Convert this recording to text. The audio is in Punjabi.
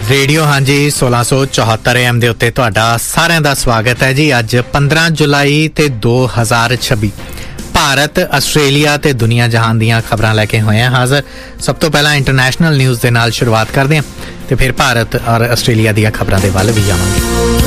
ਰੇਡੀਓ ਹਾਂਜੀ 1674 AM ਦੇ ਉੱਤੇ ਤੁਹਾਡਾ ਸਾਰਿਆਂ ਦਾ ਸਵਾਗਤ ਹੈ ਜੀ। ਅੱਜ 15 ਜੁਲਾਈ ਤੇ 2026 ਭਾਰਤ, ਆਸਟ੍ਰੇਲੀਆ ਤੇ ਦੁਨੀਆ ਜਹਾਨ ਦੀਆਂ ਖਬਰਾਂ ਲੈ ਕੇ ਹੋਏ ਹਾਂ ਹਾਜ਼ਰ। ਸਭ ਤੋਂ ਪਹਿਲਾਂ ਇੰਟਰਨੈਸ਼ਨਲ ਨਿਊਜ਼ ਦੇ ਨਾਲ ਸ਼ੁਰੂਆਤ ਕਰਦੇ ਹਾਂ ਤੇ ਫਿਰ ਭਾਰਤ ਔਰ ਆਸਟ੍ਰੇਲੀਆ ਦੀਆਂ ਖਬਰਾਂ ਦੇ ਵੱਲ ਵੀ ਜਾਵਾਂਗੇ।